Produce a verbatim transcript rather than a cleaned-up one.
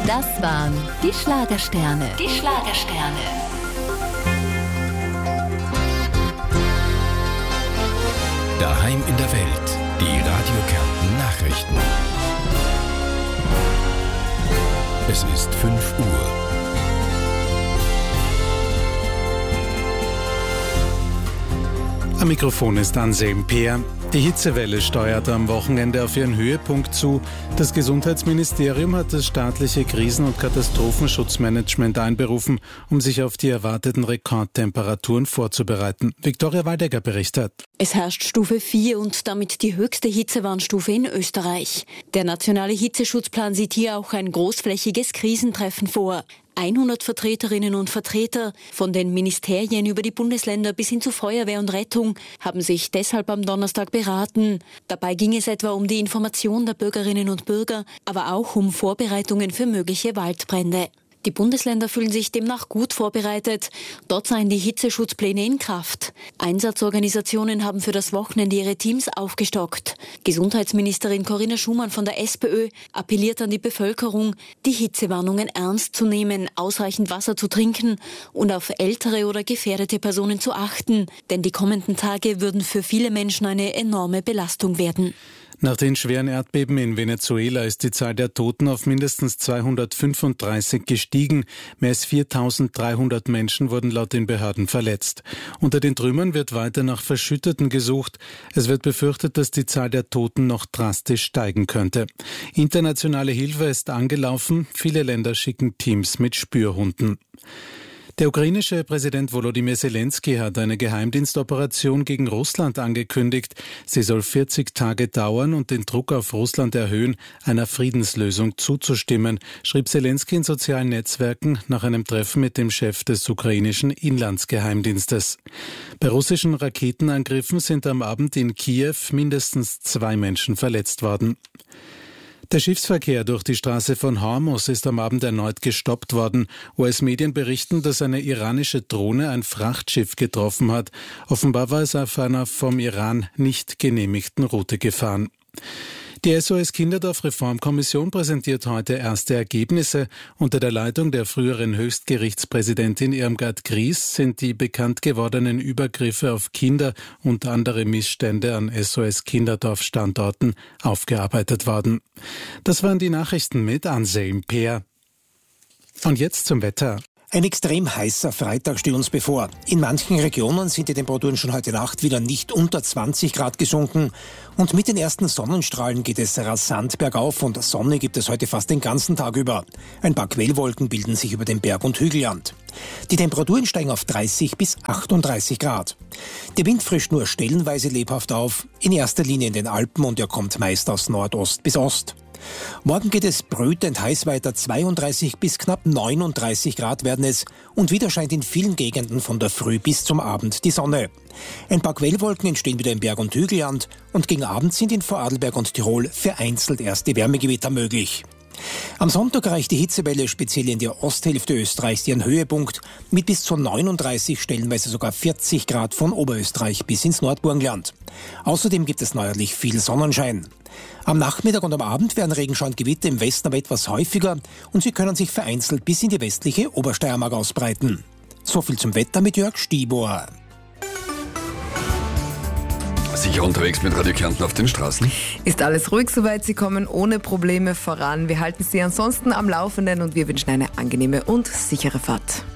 Das waren die Schlagersterne. Die Schlagersterne. Daheim in der Welt. Die Radio Kärnten Nachrichten. Es ist fünf Uhr. Am Mikrofon ist Anselm Peer. Die Hitzewelle steuert am Wochenende auf ihren Höhepunkt zu. Das Gesundheitsministerium hat das staatliche Krisen- und Katastrophenschutzmanagement einberufen, um sich auf die erwarteten Rekordtemperaturen vorzubereiten. Viktoria Waldecker berichtet. Es herrscht Stufe vier und damit die höchste Hitzewarnstufe in Österreich. Der nationale Hitzeschutzplan sieht hier auch ein großflächiges Krisentreffen vor. hundert Vertreterinnen und Vertreter von den Ministerien über die Bundesländer bis hin zu Feuerwehr und Rettung haben sich deshalb am Donnerstag beraten. Dabei ging es etwa um die Information der Bürgerinnen und Bürger, aber auch um Vorbereitungen für mögliche Waldbrände. Die Bundesländer fühlen sich demnach gut vorbereitet. Dort seien die Hitzeschutzpläne in Kraft. Einsatzorganisationen haben für das Wochenende ihre Teams aufgestockt. Gesundheitsministerin Corinna Schumann von der SPÖ appelliert an die Bevölkerung, die Hitzewarnungen ernst zu nehmen, ausreichend Wasser zu trinken und auf ältere oder gefährdete Personen zu achten. Denn die kommenden Tage würden für viele Menschen eine enorme Belastung werden. Nach den schweren Erdbeben in Venezuela ist die Zahl der Toten auf mindestens zweihundertfünfunddreißig gestiegen. Mehr als viertausenddreihundert Menschen wurden laut den Behörden verletzt. Unter den Trümmern wird weiter nach Verschütteten gesucht. Es wird befürchtet, dass die Zahl der Toten noch drastisch steigen könnte. Internationale Hilfe ist angelaufen. Viele Länder schicken Teams mit Spürhunden. Der ukrainische Präsident Volodymyr Zelensky hat eine Geheimdienstoperation gegen Russland angekündigt. Sie soll vierzig Tage dauern und den Druck auf Russland erhöhen, einer Friedenslösung zuzustimmen, schrieb Zelensky in sozialen Netzwerken nach einem Treffen mit dem Chef des ukrainischen Inlandsgeheimdienstes. Bei russischen Raketenangriffen sind am Abend in Kiew mindestens zwei Menschen verletzt worden. Der Schiffsverkehr durch die Straße von Hormuz ist am Abend erneut gestoppt worden. U S-Medien berichten, dass eine iranische Drohne ein Frachtschiff getroffen hat. Offenbar war es auf einer vom Iran nicht genehmigten Route gefahren. Die S O S-Kinderdorf-Reformkommission präsentiert heute erste Ergebnisse. Unter der Leitung der früheren Höchstgerichtspräsidentin Irmgard Gries sind die bekannt gewordenen Übergriffe auf Kinder und andere Missstände an S O S-Kinderdorf-Standorten aufgearbeitet worden. Das waren die Nachrichten mit Anselm Peer. Und jetzt zum Wetter. Ein extrem heißer Freitag steht uns bevor. In manchen Regionen sind die Temperaturen schon heute Nacht wieder nicht unter zwanzig Grad gesunken. Und mit den ersten Sonnenstrahlen geht es rasant bergauf und Sonne gibt es heute fast den ganzen Tag über. Ein paar Quellwolken bilden sich über dem Berg- und Hügelland. Die Temperaturen steigen auf dreißig bis achtunddreißig Grad. Der Wind frischt nur stellenweise lebhaft auf, in erster Linie in den Alpen und er kommt meist aus Nordost bis Ost. Morgen geht es brütend heiß weiter, zweiunddreißig bis knapp neununddreißig Grad werden es und wieder scheint in vielen Gegenden von der Früh bis zum Abend die Sonne. Ein paar Quellwolken entstehen wieder im Berg- und Hügelland und gegen Abend sind in Vorarlberg und Tirol vereinzelt erste Wärmegewitter möglich. Am Sonntag erreicht die Hitzewelle speziell in der Osthälfte Österreichs ihren Höhepunkt mit bis zu neununddreißig, stellenweise sogar vierzig Grad von Oberösterreich bis ins Nordburgenland. Außerdem gibt es neuerlich viel Sonnenschein. Am Nachmittag und am Abend werden Regenschauer und Gewitter im Westen aber etwas häufiger und sie können sich vereinzelt bis in die westliche Obersteiermark ausbreiten. So viel zum Wetter mit Jörg Stibor. Sicher unterwegs mit Radio Kärnten auf den Straßen? Ist alles ruhig soweit, Sie kommen ohne Probleme voran. Wir halten Sie ansonsten am Laufenden und wir wünschen eine angenehme und sichere Fahrt.